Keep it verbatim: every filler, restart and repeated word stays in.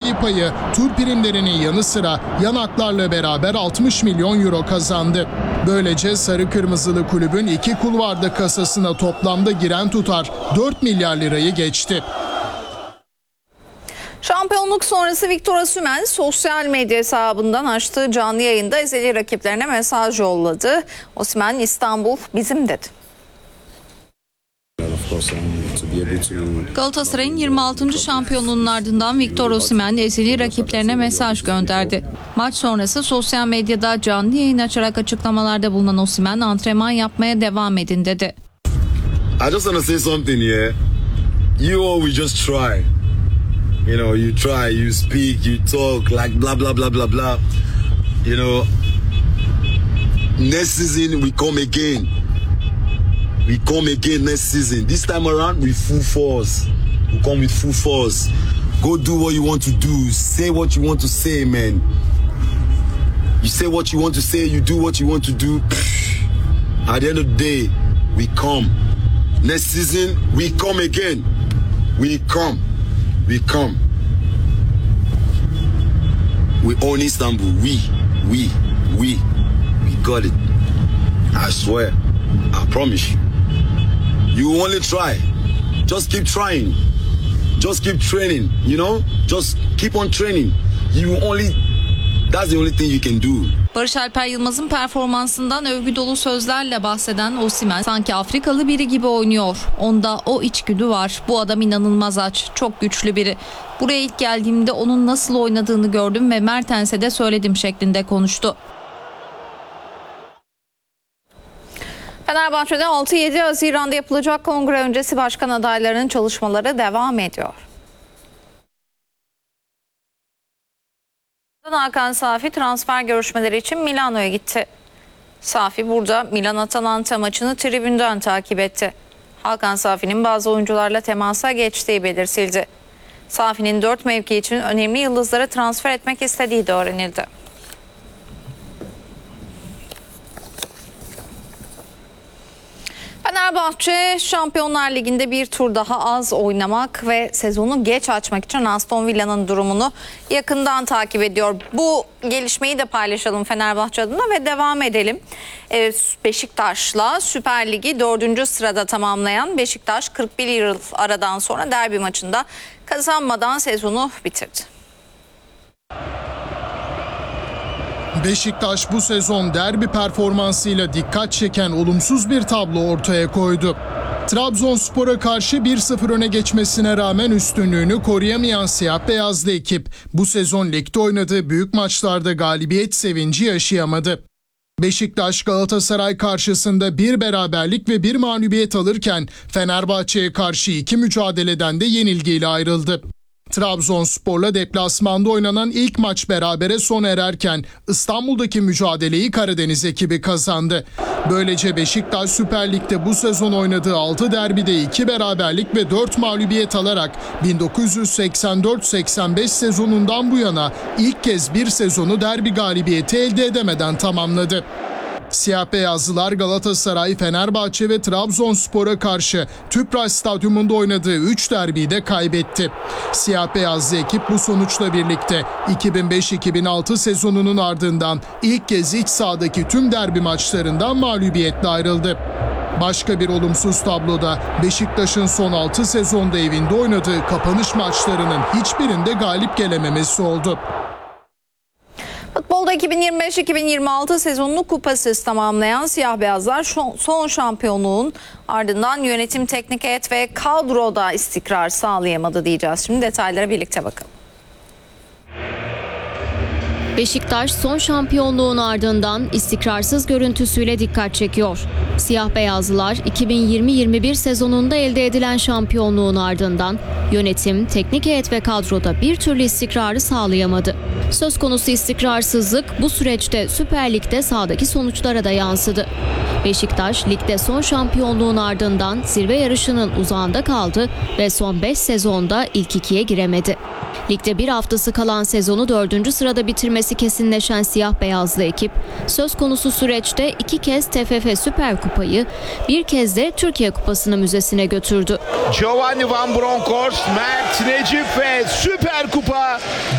vergi payı, tur primlerinin yanı sıra yanaklarla beraber altmış milyon euro kazandı. Böylece sarı kırmızılı kulübün iki kulvarda kasasına toplamda giren tutar dört milyar lirayı geçti. Şampiyonluk sonrası Victor Osimhen sosyal medya hesabından açtığı canlı yayında ezeli rakiplerine mesaj yolladı. Osimhen İstanbul bizim dedi. Galatasaray'ın yirmi altıncı şampiyonluğunun ardından Victor Osimhen ezeli rakiplerine mesaj gönderdi. Maç sonrası sosyal medyada canlı yayın açarak açıklamalarda bulunan Osimhen antrenman yapmaya devam edin dedi. I just want to say something here. You all we just try. You know, you try, you speak, you talk like blah blah blah blah blah. You know, next season we come again. We come again next season. This time around, we full force. We come with full force. Go do what you want to do. Say what you want to say, man. You say what you want to say. You do what you want to do. At the end of the day, we come. Next season, we come again. We come. We come. We own Istanbul. We, we, we, we got it. I swear. I promise you. You only try. Just keep trying. Just keep training, you know? Just keep on training. You only, that's the only thing you can do. Barış Alper Yılmaz'ın performansından övgü dolu sözlerle bahseden Osimhen sanki Afrikalı biri gibi oynuyor. Onda o içgüdü var. Bu adam inanılmaz aç, çok güçlü biri. Buraya ilk geldiğimde onun nasıl oynadığını gördüm ve Mertens'e de söyledim şeklinde konuştu. Fenerbahçe'de altı yedi Haziran'da yapılacak kongre öncesi başkan adaylarının çalışmaları devam ediyor. Hakan Safi transfer görüşmeleri için Milano'ya gitti. Safi burada Milan-Atalanta maçını tribünden takip etti. Hakan Safi'nin bazı oyuncularla temasa geçtiği belirtildi. Safi'nin dört mevki için önemli yıldızları transfer etmek istediği de öğrenildi. Fenerbahçe Şampiyonlar Ligi'nde bir tur daha az oynamak ve sezonu geç açmak için Aston Villa'nın durumunu yakından takip ediyor. Bu gelişmeyi de paylaşalım Fenerbahçe adına ve devam edelim. Beşiktaş'la Süper Lig'i dördüncü sırada tamamlayan Beşiktaş kırk bir yıl aradan sonra derbi maçında kazanmadan sezonu bitirdi. Beşiktaş bu sezon derbi performansıyla dikkat çeken olumsuz bir tablo ortaya koydu. Trabzonspor'a karşı bir sıfır öne geçmesine rağmen üstünlüğünü koruyamayan siyah beyazlı ekip bu sezon ligde oynadığı büyük maçlarda galibiyet sevinci yaşayamadı. Beşiktaş Galatasaray karşısında bir beraberlik ve bir mağlubiyet alırken Fenerbahçe'ye karşı iki mücadeleden de yenilgiyle ayrıldı. Trabzonspor'la deplasmanda oynanan ilk maç berabere sona ererken İstanbul'daki mücadeleyi Karadeniz ekibi kazandı. Böylece Beşiktaş Süper Lig'de bu sezon oynadığı altı derbide iki beraberlik ve dört mağlubiyet alarak bin dokuz yüz seksen dört seksen beş sezonundan bu yana ilk kez bir sezonu derbi galibiyeti elde edemeden tamamladı. Siyah beyazlılar Galatasaray, Fenerbahçe ve Trabzonspor'a karşı Tüpraş Stadyumunda oynadığı üç derbiyi de kaybetti. Siyah beyazlı ekip bu sonuçla birlikte iki bin beş iki bin altı sezonunun ardından ilk kez iç sahadaki tüm derbi maçlarından mağlubiyetle ayrıldı. Başka bir olumsuz tabloda Beşiktaş'ın son altı sezonda evinde oynadığı kapanış maçlarının hiçbirinde galip gelememesi oldu. Futbolda iki bin yirmi beş iki bin yirmi altı sezonunu kupasız tamamlayan siyah beyazlar son şampiyonluğun ardından yönetim, teknik heyet ve kadroda istikrar sağlayamadı diyeceğiz. Şimdi detaylara birlikte bakalım. Beşiktaş son şampiyonluğun ardından istikrarsız görüntüsüyle dikkat çekiyor. Siyah beyazlılar iki bin yirmi yirmi bir sezonunda elde edilen şampiyonluğun ardından yönetim, teknik heyet ve kadroda bir türlü istikrarı sağlayamadı. Söz konusu istikrarsızlık bu süreçte Süper Lig'de sahadaki sonuçlara da yansıdı. Beşiktaş ligde son şampiyonluğun ardından zirve yarışının uzağında kaldı ve son beş sezonda ilk ikiye giremedi. Ligde bir haftası kalan sezonu dördüncü sırada bitirmesi kesinleşen siyah beyazlı ekip söz konusu süreçte iki kez T F F Süper Kupayı, bir kez de Türkiye Kupası'nı müzesine götürdü. Giovanni Van Bronckhorst, Mert Necip ve Süper Kupa